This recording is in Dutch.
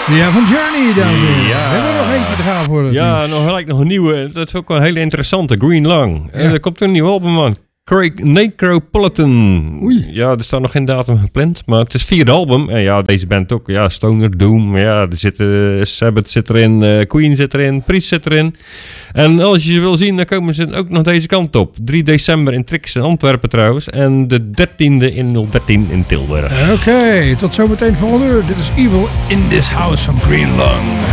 Ja, van Journey, dames en heren. Ja. We hebben er nog eentje te gaan voor het nieuws. Gelijk nog een nieuwe. Dat is ook wel een hele interessante. Green Lung. Ja. Er komt een nieuw album aan. Necropolitan. Oei. Ja, er staat nog geen datum gepland. Maar het is 4e album. En ja, deze band ook. Ja, Stoner, Doom. Ja, er zitten Sabbath zit erin. Queen zit erin. Priest zit erin. En als je ze wil zien, dan komen ze ook nog deze kant op. 3 december in Trix in Antwerpen trouwens. En de 13e in 013 in Tilburg. Oké, tot zometeen volgende uur. Dit is Evil in This House van Green Lung.